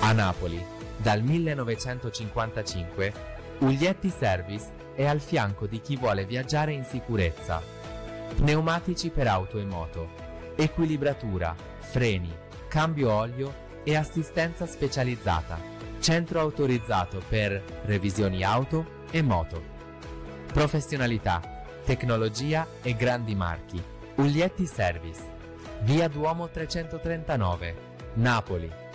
A Napoli, dal 1955, Uglietti Service è al fianco di chi vuole viaggiare in sicurezza. Pneumatici per auto e moto, equilibratura, freni, cambio olio e assistenza specializzata. Centro autorizzato per revisioni auto e moto. Professionalità, tecnologia e grandi marchi. Uglietti Service. Via Duomo 339, Napoli.